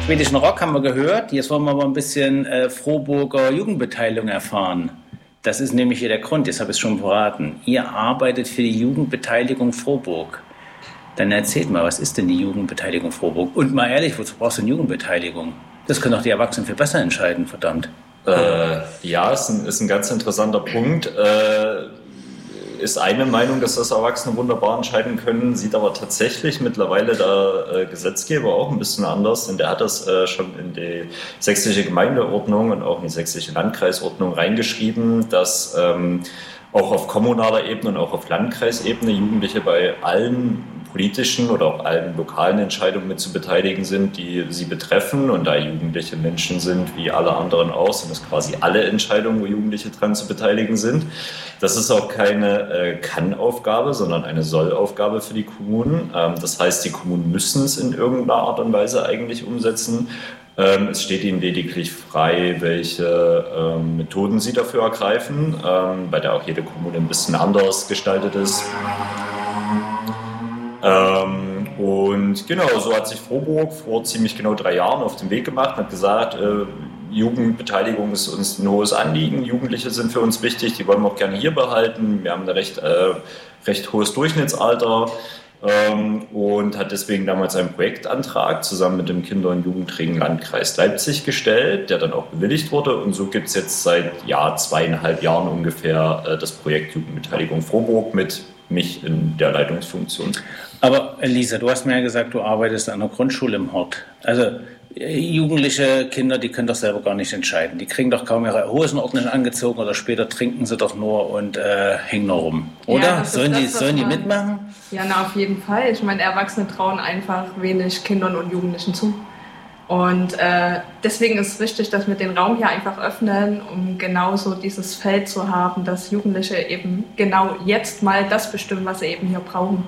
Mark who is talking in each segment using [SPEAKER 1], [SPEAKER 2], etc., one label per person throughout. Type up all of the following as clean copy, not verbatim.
[SPEAKER 1] Schwedischen Rock haben wir gehört. Jetzt wollen wir aber ein bisschen Frohburger Jugendbeteiligung erfahren. Das ist nämlich hier der Grund, jetzt habe ich es schon verraten. Ihr arbeitet für die Jugendbeteiligung Frohburg. Dann erzählt mal, was ist denn die Jugendbeteiligung Frohburg? Und mal ehrlich, wozu brauchst du eine Jugendbeteiligung? Das können doch die Erwachsenen viel besser entscheiden, verdammt.
[SPEAKER 2] Ja, ist ein ganz interessanter Punkt. Ist eine Meinung, dass das Erwachsene wunderbar entscheiden können, sieht aber tatsächlich mittlerweile der Gesetzgeber auch ein bisschen anders, denn der hat das schon in die sächsische Gemeindeordnung und auch in die sächsische Landkreisordnung reingeschrieben, dass auch auf kommunaler Ebene und auch auf Landkreisebene Jugendliche bei allen politischen oder auch allen lokalen Entscheidungen mit zu beteiligen sind, die sie betreffen. Und da Jugendliche Menschen sind, wie alle anderen auch, sind es quasi alle Entscheidungen, wo Jugendliche dran zu beteiligen sind. Das ist auch keine Kann-Aufgabe, sondern eine Soll-Aufgabe für die Kommunen. Das heißt, die Kommunen müssen es in irgendeiner Art und Weise eigentlich umsetzen. Es steht ihnen lediglich frei, welche Methoden sie dafür ergreifen, bei der auch jede Kommune ein bisschen anders gestaltet ist. Und genau, so hat sich Frohburg vor ziemlich genau 3 Jahren auf den Weg gemacht und hat gesagt, Jugendbeteiligung ist uns ein hohes Anliegen, Jugendliche sind für uns wichtig, die wollen wir auch gerne hier behalten. Wir haben ein recht hohes Durchschnittsalter und hat deswegen damals einen Projektantrag zusammen mit dem Kinder- und Jugendring Landkreis Leipzig gestellt, der dann auch bewilligt wurde. Und so gibt es jetzt seit 2,5 Jahren ungefähr das Projekt Jugendbeteiligung Frohburg mit mich in der Leitungsfunktion.
[SPEAKER 1] Aber Lisa, du hast mir ja gesagt, du arbeitest an einer Grundschule im Hort. Also jugendliche Kinder, die können doch selber gar nicht entscheiden. Die kriegen doch kaum ihre Hosen ordentlich angezogen oder später trinken sie doch nur und hängen nur rum. Oder?
[SPEAKER 3] Ja,
[SPEAKER 1] sollen die mitmachen?
[SPEAKER 3] Ja, auf jeden Fall. Ich meine, Erwachsene trauen einfach wenig Kindern und Jugendlichen zu. Und deswegen ist es wichtig, dass wir den Raum hier einfach öffnen, um genauso dieses Feld zu haben, dass Jugendliche eben genau jetzt mal das bestimmen, was sie eben hier brauchen.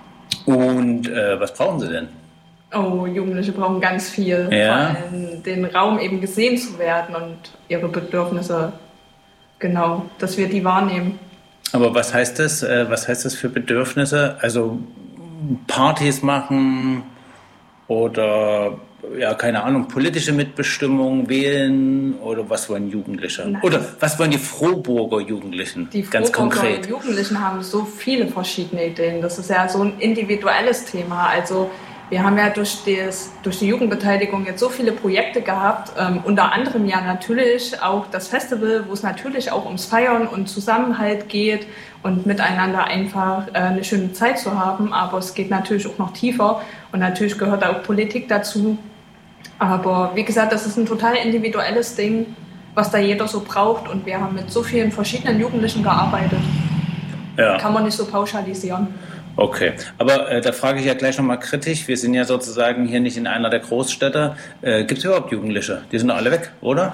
[SPEAKER 1] Und was brauchen sie denn?
[SPEAKER 3] Oh, Jugendliche brauchen ganz viel.
[SPEAKER 1] Ja.
[SPEAKER 3] Vor allem den Raum eben gesehen zu werden und ihre Bedürfnisse, genau, dass wir die wahrnehmen.
[SPEAKER 1] Aber was heißt das? Was heißt das für Bedürfnisse? Also Partys machen oder, ja, keine Ahnung, politische Mitbestimmung wählen oder was wollen Jugendliche?
[SPEAKER 3] Nein.
[SPEAKER 1] Oder was wollen die Frohburger Jugendlichen?
[SPEAKER 3] Die
[SPEAKER 1] ganz konkret.
[SPEAKER 3] Jugendlichen haben so viele verschiedene Ideen. Das ist ja so ein individuelles Thema. Also wir haben ja durch die Jugendbeteiligung jetzt so viele Projekte gehabt, unter anderem ja natürlich auch das Festival, wo es natürlich auch ums Feiern und Zusammenhalt geht und miteinander einfach eine schöne Zeit zu haben. Aber es geht natürlich auch noch tiefer und natürlich gehört auch Politik dazu. Aber wie gesagt, das ist ein total individuelles Ding, was da jeder so braucht. Und wir haben mit so vielen verschiedenen Jugendlichen gearbeitet.
[SPEAKER 1] Ja.
[SPEAKER 3] Kann man nicht so pauschalisieren.
[SPEAKER 1] Okay, aber da frage ich ja gleich nochmal kritisch. Wir sind ja sozusagen hier nicht in einer der Großstädter. Gibt es überhaupt Jugendliche? Die sind doch alle weg, oder?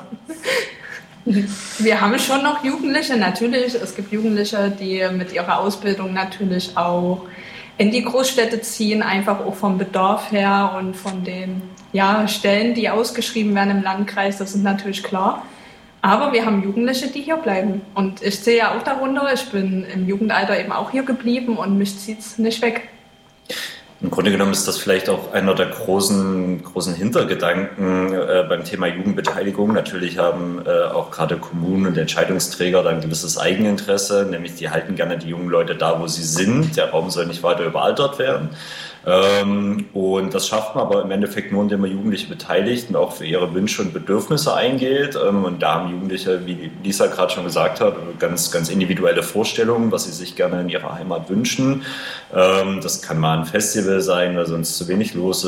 [SPEAKER 3] Wir haben schon noch Jugendliche, natürlich. Es gibt Jugendliche, die mit ihrer Ausbildung natürlich auch in die Großstädte ziehen, einfach auch vom Bedarf her und von den Stellen, die ausgeschrieben werden im Landkreis. Das ist natürlich klar. Aber wir haben Jugendliche, die hier bleiben. Und ich sehe ja auch darunter, ich bin im Jugendalter eben auch hier geblieben und mich zieht es nicht weg.
[SPEAKER 2] Im Grunde genommen ist das vielleicht auch einer der großen Hintergedanken beim Thema Jugendbeteiligung. Natürlich haben auch gerade Kommunen und Entscheidungsträger da ein gewisses Eigeninteresse, nämlich die halten gerne die jungen Leute da, wo sie sind. Der Raum soll nicht weiter überaltert werden. Und das schafft man aber im Endeffekt nur, indem man Jugendliche beteiligt und auch für ihre Wünsche und Bedürfnisse eingeht. Und da haben Jugendliche, wie Lisa gerade schon gesagt hat, ganz, ganz individuelle Vorstellungen, was sie sich gerne in ihrer Heimat wünschen. Das kann mal ein Festival sein, weil sonst zu wenig los ist.